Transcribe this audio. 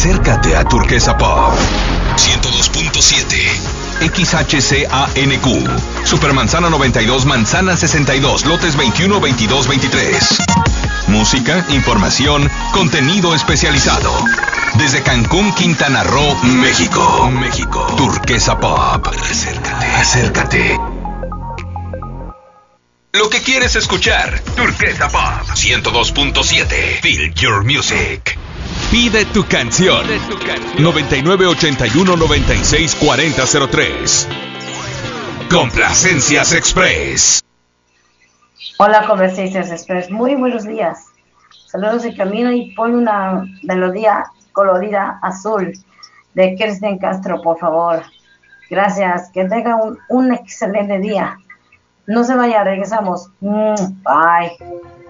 Acércate a Turquesa Pop 102.7 XHCANQ Supermanzana 92, Manzana 62, lotes 21, 22, 23. Música, información, contenido especializado. Desde Cancún, Quintana Roo, México. Turquesa Pop. Acércate. Lo que quieres escuchar. Turquesa Pop 102.7. Feel your music. Pide tu canción. 9981-964003. Complacencias Express. Hola, Complacencias Express. Muy buenos días. Saludos de camino y pon una melodía colorida azul de Kirsten Castro, por favor. Gracias. Que tengan un excelente día. No se vaya, regresamos. Bye.